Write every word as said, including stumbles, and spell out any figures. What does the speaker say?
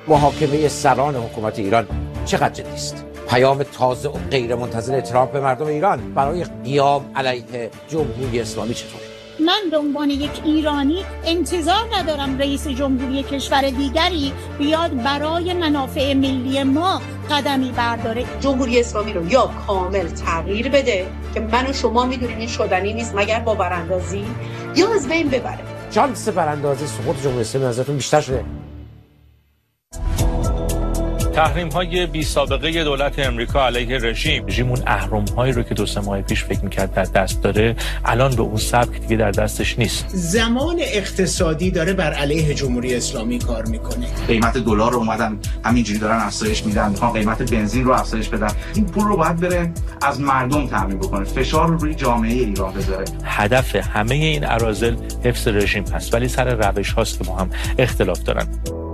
محاکمه سران حکومت ایران چقدر جدی است؟ پیام تازه و غیر منتظر ترامپ به مردم ایران برای قیام علیه جمهوری اسلامی چطور؟ من به عنوان یک ایرانی انتظار ندارم رئیس جمهوری کشور دیگری بیاد برای منافع ملی ما قدمی برداره. جمهوری اسلامی رو یا کامل تغییر بده که من و شما میدونیم این شدنی نیست مگر با براندازی، یا از بین ببره. شانس براندازی سقوط جمهوری اسلامی نظرتون بیشتر شده؟ تحریم‌های بی سابقه دولت امریکا علیه رژیم، رژیم اون اهرم‌هایی رو که دو سه ماه پیش فکر می‌کرد در دست داره، الان به اون سبک دیگه در دستش نیست. زمان اقتصادی داره بر علیه جمهوری اسلامی کار میکنه. قیمت دلار رو اومدن همینجوری دارن افزایش میدن، میخوان قیمت بنزین رو افزایش بدن. این پول رو باید بره از مردم تامین بکنه، فشار رو روی جامعه ایران بذاره. هدف همه این اراذل حفظ رژیم هست، ولی سر روش هاست که با هم اختلاف دارن.